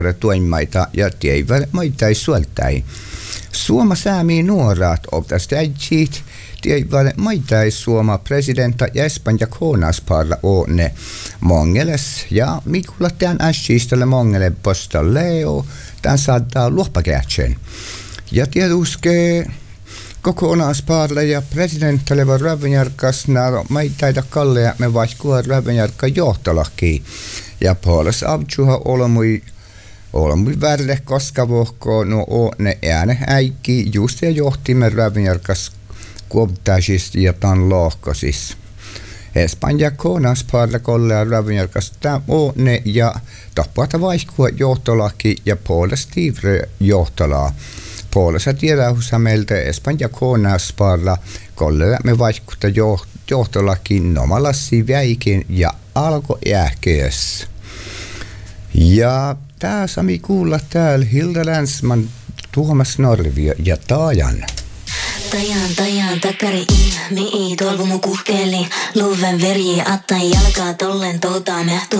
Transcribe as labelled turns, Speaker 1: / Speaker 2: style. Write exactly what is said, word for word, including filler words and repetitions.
Speaker 1: toimimaita ja tieivät maitai suoltai. Suoma säämii nuorat obtas äidjiit tieivät maitai Suoma presidenta ja Espanja koonasparla oone mongeles ja mikulla tämän äsjiistolle mongele posta leo tämän saattaa luoppakäätsen. Ja tieduske kokonaisparla ja presidenttalle var rävenjärkas nää maitaita kalleja me vaikkua rävenjärkka johtalaki. Ja puolessa avtsuha olemui olemui värle koska vohko no o ne ääne äikki just ja johtimme rävenjärkas kuoptaisista ja tan lohkosis. Espanja koonasparla kollea rävenjärkas tää o ne ja tappaata vaikkua johtalaki ja puolesta tiivre johtalaa. Puolessa tiedähussa meiltä Espanja koonasparla kollea me vaikkutta johtolakin nomalassi väikin ja alko ähkees. Ja tää sami kuulla täällä Hilda Länsman, Tuomas Norvio ja Taajan.
Speaker 2: Tajan, tajan, takari in, mi ei tolvu mu kuhkeli, luven veri, attain jalkaa tollen toutaa mehtu